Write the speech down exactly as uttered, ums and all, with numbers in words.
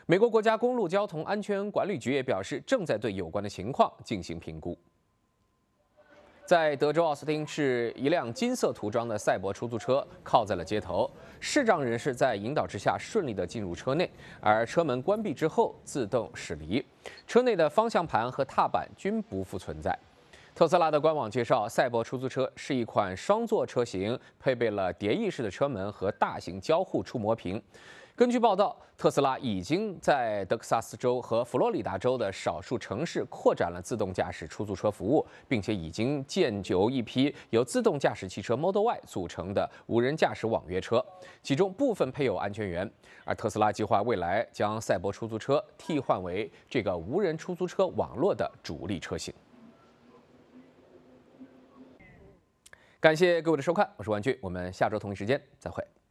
美国国家公路交通安全管理局也表示，正在对有关的情况进行评估。在德州奥斯汀市，一辆金色涂装的赛博出租车靠在了街头，视障人士在引导之下顺利地进入车内，而车门关闭之后自动驶离，车内的方向盘和踏板均不复存在。特斯拉的官网介绍，赛博出租车是一款双座车型，配备了蝶翼式的车门和大型交互触摸屏。根据报道，特斯拉已经在德克萨斯州和佛罗里达州的少数城市扩展了自动驾驶出租车服务，并且已经建就一批由自动驾驶汽车 Model Y 组成的无人驾驶网约车，其中部分配有安全员。而特斯拉计划未来将赛博出租车替换为这个无人出租车网络的主力车型。感谢各位的收看，我是玩具，我们下周同一时间再会。